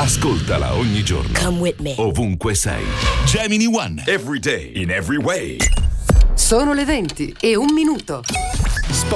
Ascoltala ogni giorno. Come with me. Ovunque sei. Gemini One. Every day. In every way. Sono le 20 e un minuto. Spot.